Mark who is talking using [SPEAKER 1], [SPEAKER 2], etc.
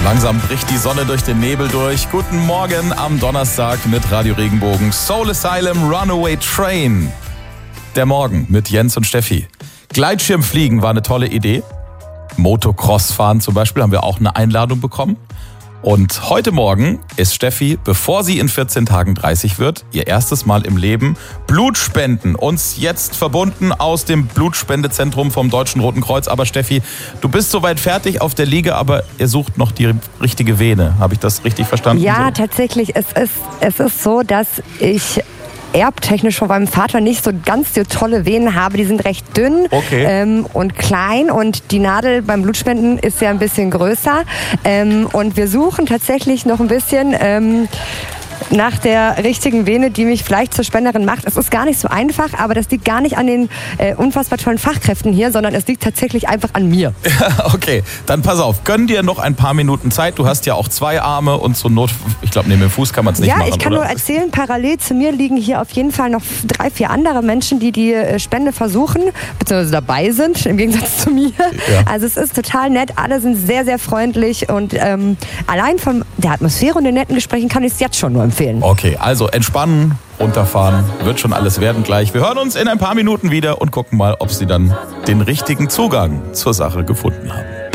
[SPEAKER 1] Langsam bricht die Sonne durch den Nebel durch. Guten Morgen am Donnerstag mit Radio Regenbogen. Soul Asylum, Runaway Train. Der Morgen mit Jens und Steffi. Gleitschirmfliegen war eine tolle Idee. Motocross fahren zum Beispiel haben wir auch eine Einladung bekommen. Und heute Morgen ist Steffi, bevor sie in 14 Tagen 30 wird, ihr erstes Mal im Leben Blut spenden. Uns jetzt verbunden aus dem Blutspendezentrum vom Deutschen Roten Kreuz. Aber Steffi, du bist soweit fertig auf der Liege, aber ihr sucht noch die richtige Vene. Habe ich das richtig verstanden?
[SPEAKER 2] Ja,
[SPEAKER 1] so?
[SPEAKER 2] Tatsächlich. Es ist so, dass ich erbtechnisch von meinem Vater nicht so ganz so tolle Venen habe. Die sind recht dünn und klein und die Nadel beim Blutspenden ist ja ein bisschen größer. Und wir suchen tatsächlich noch ein bisschen nach der richtigen Vene, die mich vielleicht zur Spenderin macht. Es ist gar nicht so einfach, aber das liegt gar nicht an den unfassbar tollen Fachkräften hier, sondern es liegt tatsächlich einfach an mir.
[SPEAKER 1] Okay, dann pass auf, gönn dir noch ein paar Minuten Zeit. Du hast ja auch 2 Arme und zur Not, ich glaube, neben dem Fuß kann man es nicht machen.
[SPEAKER 2] Ja, ich kann nur erzählen, parallel zu mir liegen hier auf jeden Fall noch 3, 4 andere Menschen, die die Spende versuchen, beziehungsweise dabei sind, im Gegensatz zu mir. Ja. Also es ist total nett, alle sind sehr, sehr freundlich und allein von der Atmosphäre und den netten Gesprächen kann ich es jetzt schon nur empfehlen.
[SPEAKER 1] Okay, also entspannen, runterfahren, wird schon alles werden gleich. Wir hören uns in ein paar Minuten wieder und gucken mal, ob Sie dann den richtigen Zugang zur Sache gefunden haben.